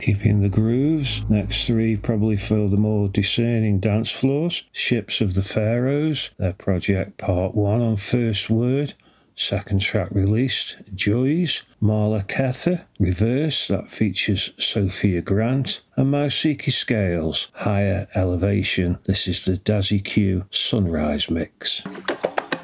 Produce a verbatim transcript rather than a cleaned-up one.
keeping the grooves. Next three probably for the more discerning dance floors. Ships of the Pharaohs, their project part one on First Word. Second track released, Joys. Marla Kether, Reverse, that features Sophia Grant. And Mausiki Scales, Higher Elevation. This is the Dazzy Q Sunrise mix.